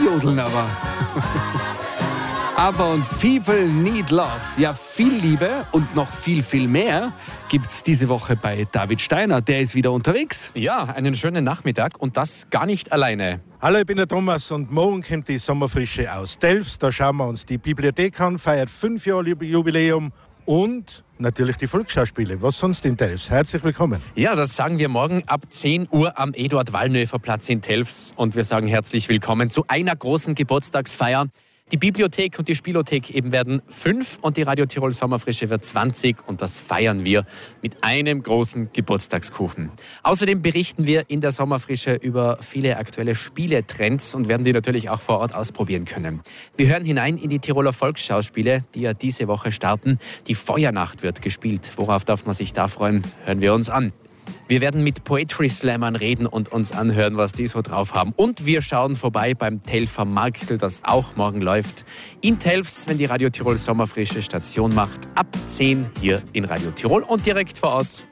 mitjodeln aber. Aber und People Need Love. Ja, viel Liebe und noch viel, viel mehr gibt's diese Woche bei David Steiner. Der ist wieder unterwegs. Ja, einen schönen Nachmittag und das gar nicht alleine. Hallo, ich bin der Thomas und morgen kommt die Sommerfrische aus Delfs. Da schauen wir uns die Bibliothek an, feiert 5 Jahre Jubiläum und natürlich die Volksschauspiele. Was sonst in Delfs? Herzlich willkommen. Ja, das sagen wir morgen ab 10 Uhr am Eduard-Wallnöfer-Platz in Delfs. Und wir sagen herzlich willkommen zu einer großen Geburtstagsfeier. Die Bibliothek und die Spielothek eben werden 5 und die Radio Tirol Sommerfrische wird 20 und das feiern wir mit einem großen Geburtstagskuchen. Außerdem berichten wir in der Sommerfrische über viele aktuelle Spieletrends und werden die natürlich auch vor Ort ausprobieren können. Wir hören hinein in die Tiroler Volksschauspiele, die ja diese Woche starten. Die Feuernacht wird gespielt. Worauf darf man sich da freuen? Hören wir uns an. Wir werden mit Poetry Slammern reden und uns anhören, was die so drauf haben. Und wir schauen vorbei beim Telfer Marktl, das auch morgen läuft. In Telfs, wenn die Radio Tirol Sommerfrische Station macht, ab 10 hier in Radio Tirol und direkt vor Ort